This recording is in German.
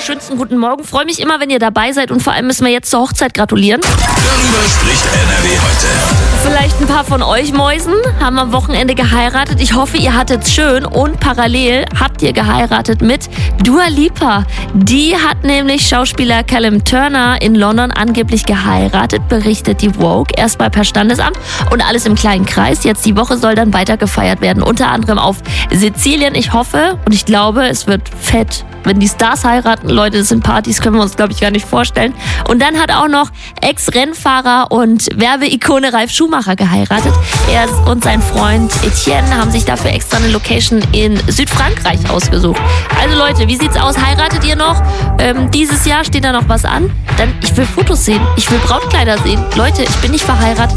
wunderschönsten guten Morgen. Freue mich immer, wenn ihr dabei seid und vor allem müssen wir jetzt zur Hochzeit gratulieren. Darüber spricht NRW heute. Vielleicht ein paar von euch Mäusen haben am Wochenende geheiratet. Ich hoffe, ihr hattet's schön und parallel habt ihr geheiratet mit Dua Lipa. Die hat nämlich Schauspieler Callum Turner in London angeblich geheiratet, berichtet die Vogue. Erstmal per Standesamt und alles im kleinen Kreis. Jetzt die Woche soll dann weiter gefeiert werden, unter anderem auf Sizilien. Ich hoffe und ich glaube, es wird fett. Wenn die Stars heiraten, Leute, das sind Partys, können wir uns, glaube ich, gar nicht vorstellen. Und dann hat auch noch Ex-Rennfahrer und Werbeikone Ralf Schumacher geheiratet. Er und sein Freund Etienne haben sich dafür extra eine Location in Südfrankreich ausgesucht. Also Leute, wie sieht's aus? Heiratet ihr noch? Dieses Jahr steht da noch was an? Dann, ich will Fotos sehen. Ich will Brautkleider sehen. Leute, ich bin nicht verheiratet.